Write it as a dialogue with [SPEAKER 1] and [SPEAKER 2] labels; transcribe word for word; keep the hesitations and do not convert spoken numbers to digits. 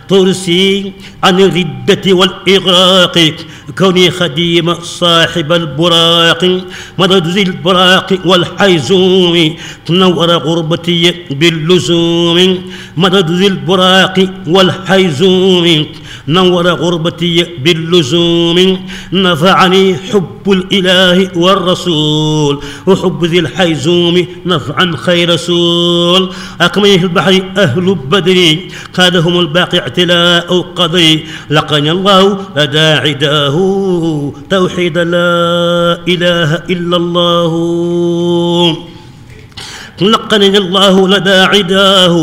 [SPEAKER 1] ترسي عن الردة والإغراق كوني خديم صاحب البراق مدد ذي البراق والحيزوم تنور غربتي باللزوم مدد ذي البراق والحيزوم نور غربتي باللزوم نفعني حب الإله والرسول وحب ذي الحيزوم نفعا خير رسول أكمله البحر أهل بدر قادهم الباقي اعتلاء قدري لقني الله لدى عداه توحيد لا إله إلا الله لقني الله لدى عداه